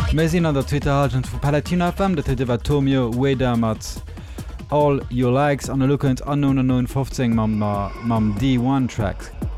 Me sinn an der Twitter-Agent vu Palatina FM, dat iwwer Tomio Weder mat All Your Likes an der Lookend an 915 mam D1 Tracks.